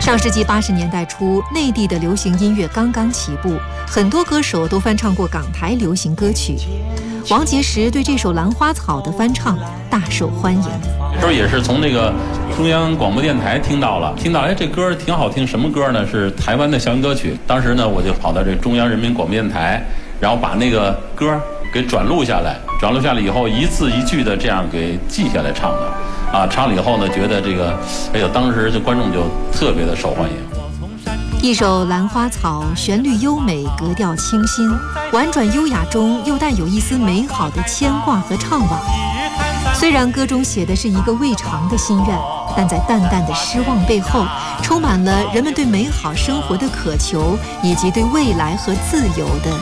上世纪80年代初，内地的流行音乐刚刚起步，很多歌手都翻唱过港台流行歌曲。王杰时对这首《兰花草》的翻唱大受欢迎。 那时候也是从那个中央广播电台听到了，哎，这歌挺好听，什么歌呢？是台湾的校园歌曲。当时呢，我就跑到这中央人民广播电台，然后把那个歌给转录下来以后，一字一句的这样给记下来唱的。唱了以后呢，觉得这个，哎呦，当时这观众就特别的受欢迎。 一首《兰花草》，旋律优美，格调清新，婉转优雅中又带有一丝美好的牵挂和怅惘。虽然歌中写的是一个未偿的心愿，但在淡淡的失望背后，充满了人们对美好生活的渴求，以及对未来和自由的